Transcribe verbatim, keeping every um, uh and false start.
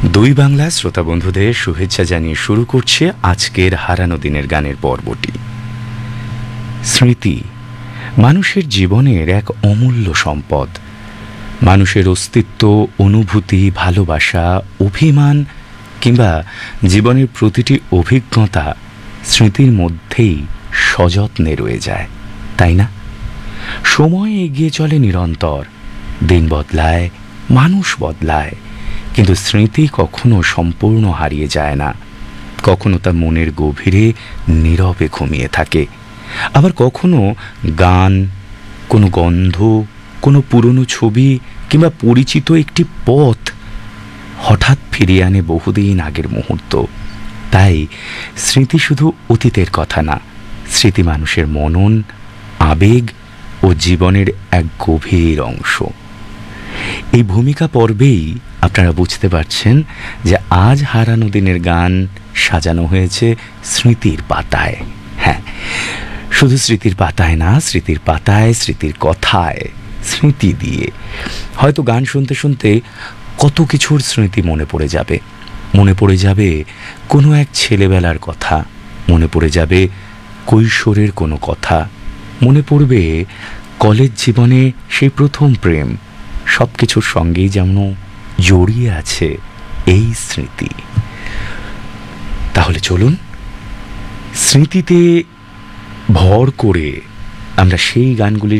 দুই বাংলা শ্রোতা বন্ধুদের শুভেচ্ছা জানিয়ে শুরু করছে আজকের হারানো দিনের গানের পর্বটি। স্মৃতি মানুষের জীবনের এক অমূল্য সম্পদ। মানুষের অস্তিত্ব, অনুভূতি, ভালোবাসা, অভিমান কিংবা জীবনের প্রতিটি অভিজ্ঞতা স্মৃতির মধ্যেই সযত্নে রয়ে যায়, তাই না? সময় এগিয়ে চলে নিরন্তর, দিন বদলায়, মানুষ বদলায়, কিন্তু স্মৃতি কখনো সম্পূর্ণ হারিয়ে যায় না। কখনো তা মনের গভীরে নীরবে ঘুমিয়ে থাকে, আবার কখনো গান, কোনো গন্ধ, কোনো পুরনো ছবি কিংবা পরিচিত একটি পথ হঠাৎ ফিরিয়ে আনে বহুদিন আগের মুহূর্ত। তাই স্মৃতি শুধু অতীতের কথা না, স্মৃতি মানুষের মনন, আবেগ ও জীবনের এক গভীর অংশ। এই ভূমিকা পর্বেই আপনারা বুঝতে পারছেন যে আজ হারানো দিনের গান সাজানো হয়েছে স্মৃতির পাতায়। হ্যাঁ, শুধু স্মৃতির পাতায় না, স্মৃতির পাতায়, স্মৃতির কথায়, স্মৃতি দিয়ে। হয়তো গান শুনতে শুনতে কত কিছুর স্মৃতি মনে পড়ে যাবে। মনে পড়ে যাবে কোনো এক ছেলেবেলার কথা, মনে পড়ে যাবে কৈশোরের কোনো কথা, মনে পড়বে কলেজ জীবনে সেই প্রথম প্রেম। সব কিছুর সঙ্গেই যেন জড়িয়ে আছে এই স্মৃতি। তাহলে চলুন স্মৃতিতে ভর করে আমরা সেই গানগুলির